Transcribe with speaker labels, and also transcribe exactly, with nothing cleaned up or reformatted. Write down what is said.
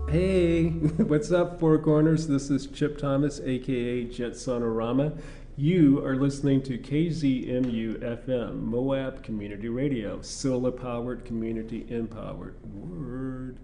Speaker 1: Hey, what's up, Four Corners? This is Chip Thomas, aka Jet Sonorama. You are listening to K Z M U F M, Moab Community Radio, solar powered, community empowered. Word.